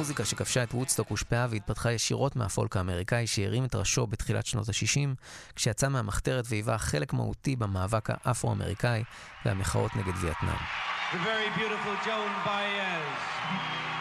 המוזיקה שכבשה את וודסטוק הושפעה והתפתחה ישירות מהפולק האמריקאי שהרים את ראשו בתחילת שנות ה-60, כשיצא מהמחתרת והיווה חלק מהותי במאבק האפרו-אמריקאי והמחאות נגד וייטנאם. The very beautiful Joan Baez.